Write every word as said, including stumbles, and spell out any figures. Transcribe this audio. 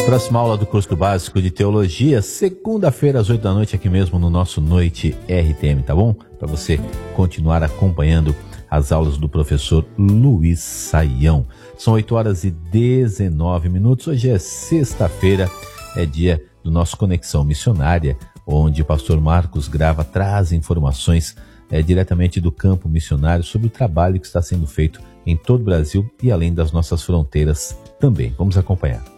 Próxima aula do curso básico de teologia, segunda-feira às oito da noite, aqui mesmo no nosso Noite R T M, tá bom? Para você continuar acompanhando as aulas do professor Luiz Saião. São oito horas e dezenove minutos. Hoje é sexta-feira, é dia do nosso Conexão Missionária, onde o pastor Marcos Grava traz informações é, diretamente do campo missionário sobre o trabalho que está sendo feito em todo o Brasil e além das nossas fronteiras também. Vamos acompanhar.